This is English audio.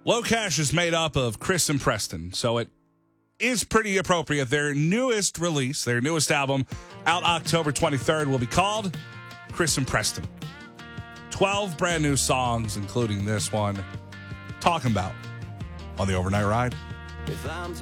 Low Cash is made up of Chris and Preston, so it is pretty appropriate. Their newest release, their newest album, out October 23rd, will be called Chris and Preston. 12 brand new songs, including this one, Talking About, on the Overnight Ride.